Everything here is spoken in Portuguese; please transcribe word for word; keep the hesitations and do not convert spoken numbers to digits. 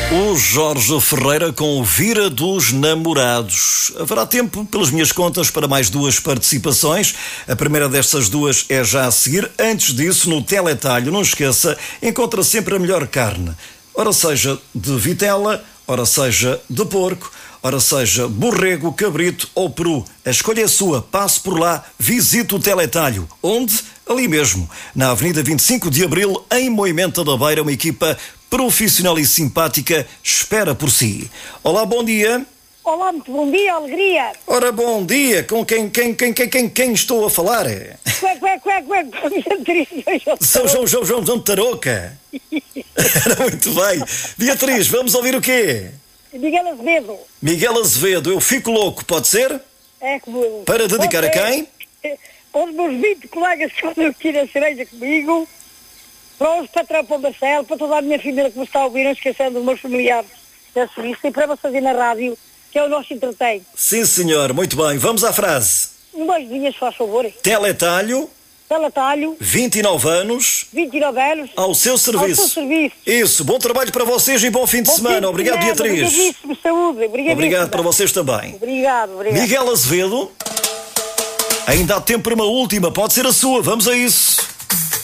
O Jorge Ferreira com o Vira dos Namorados. Haverá tempo, pelas minhas contas, para mais duas participações. A primeira destas duas é já a seguir. Antes disso, no teletalho, não esqueça, encontra sempre a melhor carne. Ora seja de vitela, ora seja de porco, ora seja borrego, cabrito ou peru. A escolha é sua. Passe por lá, visite o teletalho. Onde? Ali mesmo, na Avenida vinte e cinco de Abril, em Moimenta da Beira, uma equipa profissional e simpática espera por si. Olá, bom dia. Olá, muito bom dia, alegria. Ora, bom dia. Com quem, quem, quem, quem, quem, quem estou a falar? Cué, cué, cué, cué, São João, João, João, João de Tarouca. Muito bem. Beatriz, vamos ouvir o quê? Miguel Azevedo. Miguel Azevedo, eu fico louco, pode ser? É como... Para dedicar a quem? Para os meus vinte colegas que estão aqui na cereja comigo, para os patrão, para o Marcelo, para toda a minha família que me está a ouvir, não esquecendo dos meus familiares da Suíça, e para vocês na rádio, que é o nosso entretém. Sim, senhor, muito bem. Vamos à frase. Um dois dias, faz favor. Teletalho, Teletalho, vinte e nove anos, vinte e nove anos, ao seu serviço. ao seu serviço. Isso, bom trabalho para vocês e bom fim de Bom semana. fim de Obrigado, semana, Beatriz. Obrigadíssimo, saúde. Obrigadíssimo. Obrigado para vocês também. Obrigado, obrigado. Miguel Azevedo, ainda há tempo para uma última, pode ser a sua, vamos a isso.